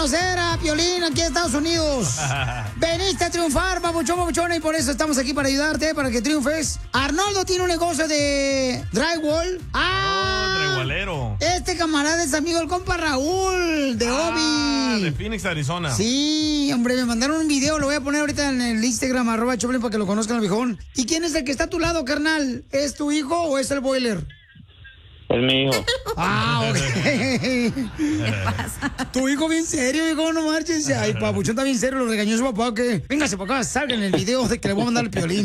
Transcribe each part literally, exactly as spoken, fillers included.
conocer a Piolín aquí en Estados Unidos. Veniste a triunfar, papuchón, papuchona, y por eso estamos aquí para ayudarte, para que triunfes. Arnoldo tiene un negocio de drywall. ¡Ah! Oh, drywallero. Este camarada es amigo del compa Raúl, de ah, Obi. de Phoenix, Arizona. Sí, hombre, me mandaron un video, lo voy a poner ahorita en el Instagram, arroba Choplin, para que lo conozcan al viejón. ¿Y quién es el que está a tu lado, carnal? ¿Es tu hijo o es el boiler? Es mi hijo. Ah, ok. ¿Qué pasa? Tu hijo bien serio, hijo, no marches. Ay, papuchón está bien serio, lo regañó su papá, que véngase para acá, salga en el video de que le voy a mandar el Piolín.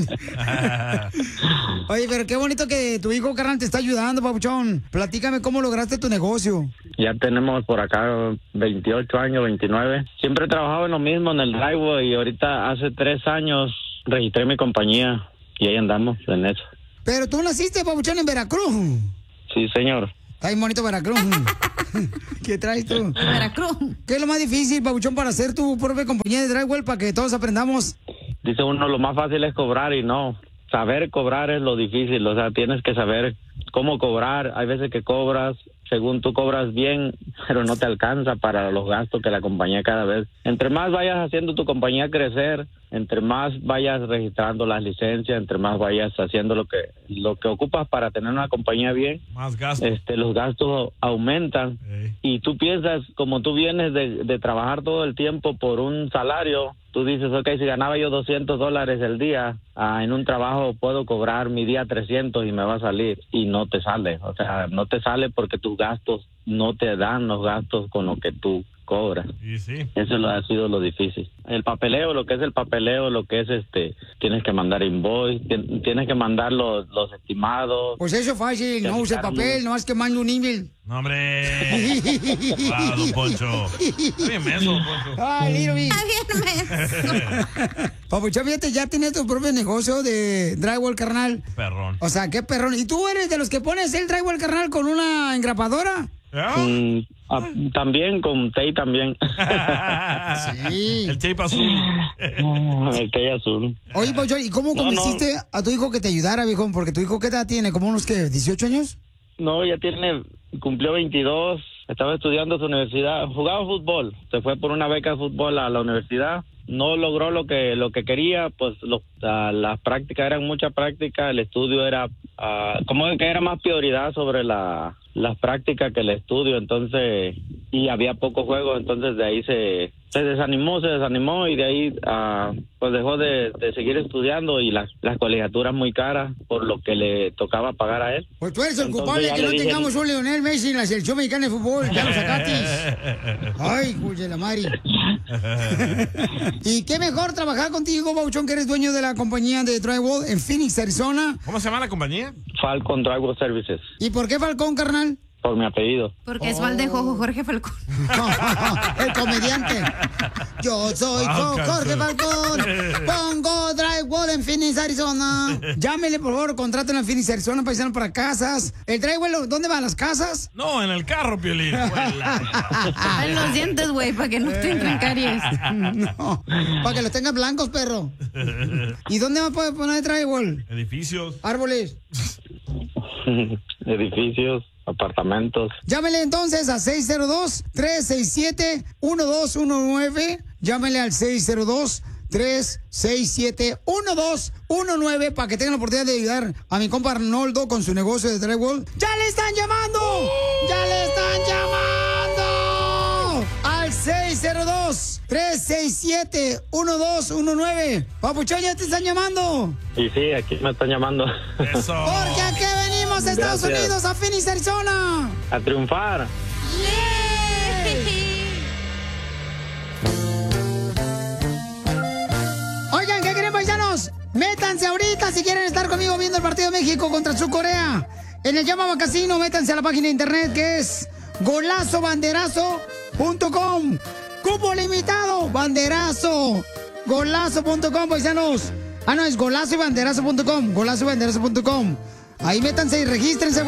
Oye, pero qué bonito que tu hijo, carnal, te está ayudando, papuchón. Platícame cómo lograste tu negocio. Ya tenemos por acá veintiocho años, veintinueve. Siempre he trabajado en lo mismo, en el drywall, y ahorita hace tres años registré mi compañía y ahí andamos en eso. Pero tú naciste, papuchón, en Veracruz. Sí, señor. Está bien bonito Veracruz. ¿Qué traes tú? Veracruz. ¿Qué es lo más difícil, papuchón, para hacer tu propia compañía de drywall para que todos aprendamos? Dice uno, lo más fácil es cobrar, y no. Saber cobrar es lo difícil. O sea, tienes que saber cómo cobrar. Hay veces que cobras, según tú cobras bien, pero no te alcanza para los gastos que la compañía cada vez. Entre más vayas haciendo tu compañía crecer, entre más vayas registrando las licencias, entre más vayas haciendo lo que lo que ocupas para tener una compañía bien, más gastos. Este, los gastos aumentan. Hey. Y tú piensas, como tú vienes de, de trabajar todo el tiempo por un salario, tú dices, ok, si ganaba yo doscientos dólares el día, ah, en un trabajo puedo cobrar mi día trescientos y me va a salir, y no te sale. O sea, no te sale porque tus gastos no te dan los gastos con lo que tú cobra. Sí, sí. Eso lo ha sido lo difícil. El papeleo, lo que es el papeleo, lo que es este, tienes que mandar invoice, tienes que mandar los, los estimados. Pues eso es fácil, no usa papel, no más que mande un email. No, hombre. Wow, don Poncho. Está bien menso, don Poncho. Ay, little bit. Está bien menso. Papuchón, fíjate, ya tienes tu propio negocio de drywall, carnal. Perrón. O sea, qué perrón. ¿Y tú eres de los que pones el drywall, carnal, con una engrapadora? Mm, ah, también con tape también. Sí. El tape azul. El tape azul. Oye, Papuchón, ¿y cómo convenciste no, no. a tu hijo que te ayudara, viejón? Porque tu hijo, ¿qué edad tiene? ¿Como unos, qué, dieciocho años? No, ya tiene, cumplió veintidós. Estaba estudiando su universidad. Jugaba fútbol. Se fue por una beca de fútbol a la universidad. No logró lo que lo que quería, pues lo, uh, las prácticas eran mucha práctica, el estudio era uh, como que era más prioridad sobre la las prácticas que el estudio, entonces, y había pocos juegos, entonces de ahí se, se desanimó, se desanimó y de ahí uh, pues dejó de, de seguir estudiando, y las, las colegiaturas muy caras por lo que le tocaba pagar a él. Pues tú eres el culpable que no dije... tengamos un Lionel Messi en la selección mexicana de fútbol, ya lo sacaste. Ay, cuye la madre. ¿Y qué mejor trabajar contigo, Bauchón, que eres dueño de la compañía de drywall en Phoenix, Arizona? ¿Cómo se llama la compañía? Falcon Drywall Services. ¿Y por qué Falcón, carnal? Por mi apellido. Porque oh. es Valdejo Jorge Falcón. El comediante. Yo soy wow, Jorge Falcón. Pongo drywall en Phoenix, Arizona. Llámele, por favor, contraten en Phoenix, Arizona, paisano, para casas. ¿El drywall dónde van, las casas? No, en el carro, Piolín. En los dientes, güey, para que no te entren caries. No, para que los tengas blancos, perro. ¿Y dónde va a poder poner drywall? Edificios. Árboles. Edificios, apartamentos. Llámele entonces a seis cero dos, tres seis siete, uno dos uno nueve. Llámele al seis cero dos, tres seis siete, uno dos uno nueve para que tengan la oportunidad de ayudar a mi compa Arnoldo con su negocio de drywall. ¡Ya le están llamando! ¡Ya le están llamando! Al seis cero dos, tres seis siete, uno dos uno nueve. Papuchón, ¿ya te están llamando? Y sí, aquí me están llamando. Eso. Porque aquí venimos a Estados Gracias. Unidos, a Phoenix, Arizona. A triunfar. Oigan, ¿qué creen, paisanos? Métanse ahorita si quieren estar conmigo viendo el partido de México contra Sur Corea. En el Llamaba Casino, métanse a la página de internet que es golazo banderazo punto com. Cupo limitado, banderazo. Golazo punto com, paisanos. Ah, no, es golazo y banderazo punto com. Golazo y banderazo punto com. Ahí métanse y regístrense.